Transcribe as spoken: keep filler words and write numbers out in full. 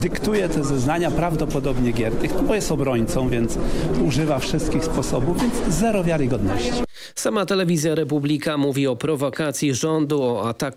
Dyktuje te zeznania prawdopodobnie Giertych, no bo jest obrońcą, więc używa wszystkich sposobów, więc zero wiarygodności. Sama telewizja Republika mówi o prowokacji rządu, o ataku